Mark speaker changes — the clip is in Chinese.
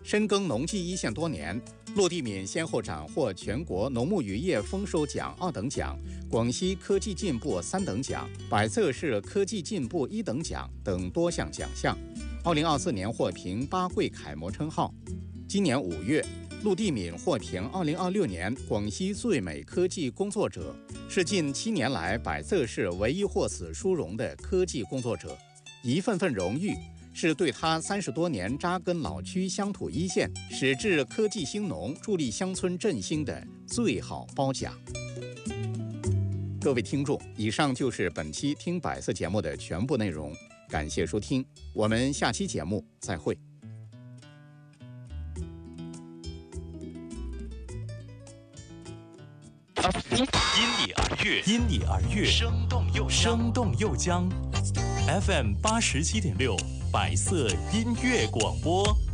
Speaker 1: 深耕农技一线多年，陆地敏先后斩获全国农牧渔业丰收奖2等奖、广西科技进步3等奖、百色市科技进步1等奖等多项奖项。2024年获评8桂楷模称号。今年5月，陆地敏获评2026年广西最美科技工作者，是近7年来百色市唯一获此殊荣的科技工作者。一份份荣誉是对他30多年扎根老区乡土一线，矢志科技兴农，助力乡村振兴的最好褒奖。各位听众，以上就是本期听百色节目的全部内容，感谢收听，我们下期节目再会。
Speaker 2: 因你而悦，生动又将。FM 87.6，百色音乐广播。